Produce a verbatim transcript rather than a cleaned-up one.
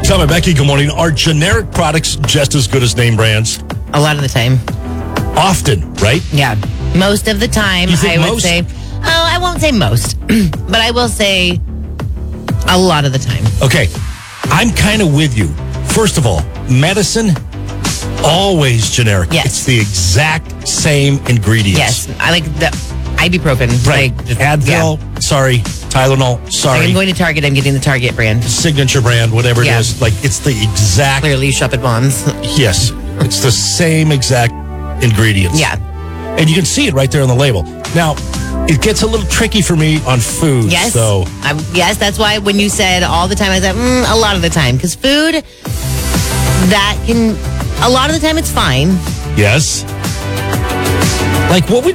Tom and Becky, good morning. Are generic products just as good as name brands? A lot of the time. Often, right? Yeah. Most of the time, You think I would most? say. Oh, I won't say most, but I will say a lot of the time. Okay. I'm kind of with you. First of all, medicine, always generic. Yes. It's the exact same ingredients. Yes. I like the ibuprofen. Right. Like, just- Advil, yeah. sorry. Tylenol, Like sorry. I'm going to Target, I'm getting the Target brand. Signature brand, whatever it Yeah. is. Like, it's the exact. Clearly, you shop at Bonds. Yes. It's the same exact ingredients. Yeah. And you can see it right there on the label. Now, it gets a little tricky for me on food. Yes. So, I, yes, that's why when you said all the time, I said mm, a lot of the time. Because food, that can, a lot of the time it's fine. yes. Like, what would